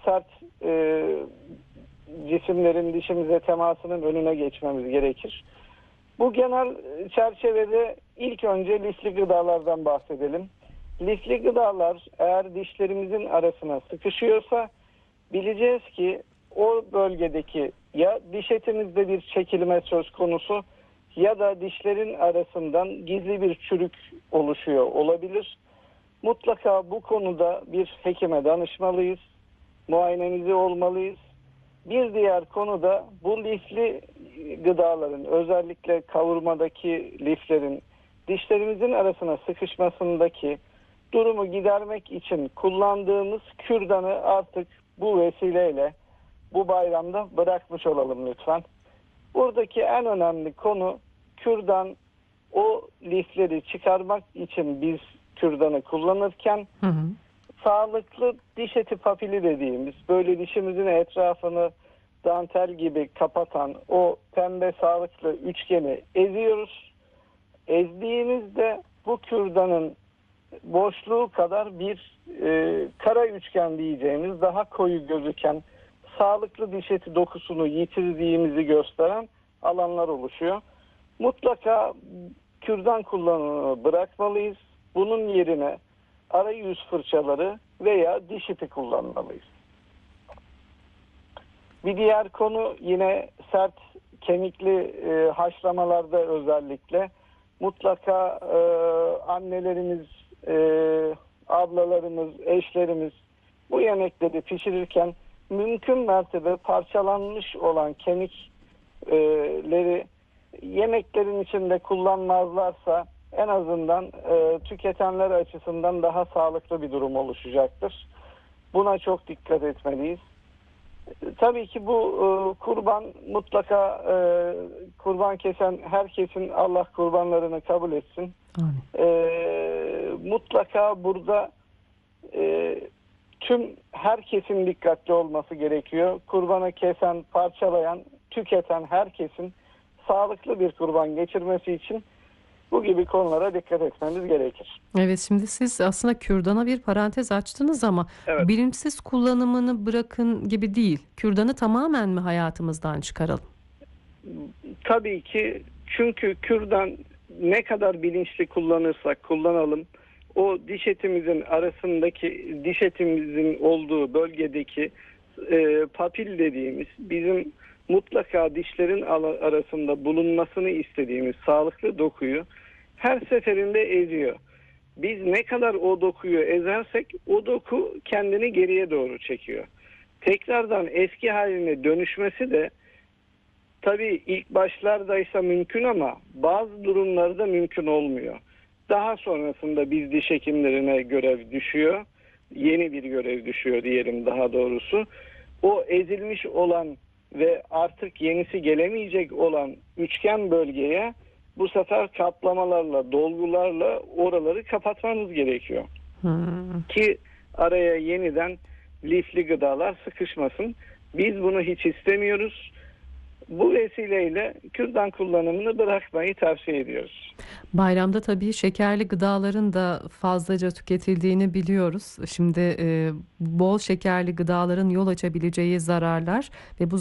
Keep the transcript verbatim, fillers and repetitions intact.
sert e, cisimlerin dişimize temasının önüne geçmemiz gerekir. Bu genel çerçevede ilk önce lifli gıdalardan bahsedelim. Lifli gıdalar eğer dişlerimizin arasına sıkışıyorsa bileceğiz ki o bölgedeki ya diş etimizde bir çekilme söz konusu ya da dişlerin arasından gizli bir çürük oluşuyor olabilir. Mutlaka bu konuda bir hekime danışmalıyız, muayenemizi olmalıyız. Bir diğer konu da bu lifli gıdaların, özellikle kavurmadaki liflerin dişlerimizin arasına sıkışmasındaki durumu gidermek için kullandığımız kürdanı artık bu vesileyle bu bayramda bırakmış olalım lütfen. Buradaki en önemli konu kürdan, o lifleri çıkarmak için biz kürdanı kullanırken hı hı. sağlıklı diş eti papili dediğimiz, böyle dişimizin etrafını dantel gibi kapatan o pembe sağlıklı üçgeni eziyoruz. Ezdiğimizde bu kürdanın boşluğu kadar bir e, kara üçgen diyeceğimiz daha koyu gözüken sağlıklı diş eti dokusunu yitirdiğimizi gösteren alanlar oluşuyor. Mutlaka kürdan kullanımını bırakmalıyız. Bunun yerine arayüz fırçaları veya diş ipi kullanmalıyız. Bir diğer konu yine sert kemikli e, haşlamalarda özellikle mutlaka e, annelerimiz, e, ablalarımız, eşlerimiz bu yemekleri pişirirken mümkün mertebe parçalanmış olan kemikleri yemeklerin içinde kullanmazlarsa en azından e, tüketenler açısından daha sağlıklı bir durum oluşacaktır. Buna çok dikkat etmeliyiz. Tabii ki bu e, kurban mutlaka e, kurban kesen herkesin Allah kurbanlarını kabul etsin. E, mutlaka burada e, tüm herkesin dikkatli olması gerekiyor. Kurbanı kesen, parçalayan, tüketen herkesin sağlıklı bir kurban geçirmesi için bu gibi konulara dikkat etmemiz gerekir. Evet, şimdi siz aslında kürdana bir parantez açtınız ama evet. Bilinçsiz kullanımını bırakın gibi değil. Kürdanı tamamen mi hayatımızdan çıkaralım? Tabii ki, çünkü kürdan ne kadar bilinçli kullanırsak kullanalım, o diş etimizin arasındaki, diş etimizin olduğu bölgedeki e, papil dediğimiz, bizim mutlaka dişlerin arasında bulunmasını istediğimiz sağlıklı dokuyu her seferinde eziyor. Biz ne kadar o dokuyu ezersek o doku kendini geriye doğru çekiyor. Tekrardan eski haline dönüşmesi de tabii ilk başlardaysa mümkün ama bazı durumlarda mümkün olmuyor. Daha sonrasında biz diş hekimlerine görev düşüyor. Yeni bir görev düşüyor diyelim daha doğrusu. O ezilmiş olan ve artık yenisi gelemeyecek olan üçgen bölgeye bu sefer kaplamalarla, dolgularla oraları kapatmamız gerekiyor. Hmm. Ki araya yeniden lifli gıdalar sıkışmasın. Biz bunu hiç istemiyoruz. Bu vesileyle kürdan kullanımını bırakmayı tavsiye ediyoruz. Bayramda tabii şekerli gıdaların da fazlaca tüketildiğini biliyoruz. Şimdi e, bol şekerli gıdaların yol açabileceği zararlar ve bu